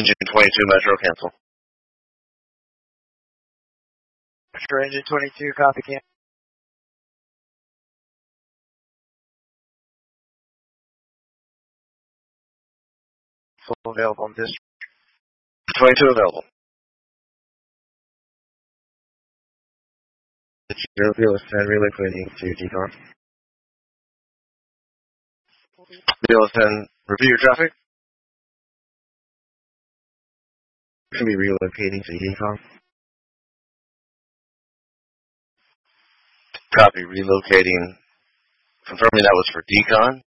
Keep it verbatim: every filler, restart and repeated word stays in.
Engine twenty-two, Metro, cancel. Metro, Engine twenty-two, copy, cancel. Full available on district. twenty-two available. zero zero ten, relocating to decon. zero ten, review your traffic. Should be relocating to decon. Copy, relocating. Confirming that was for decon.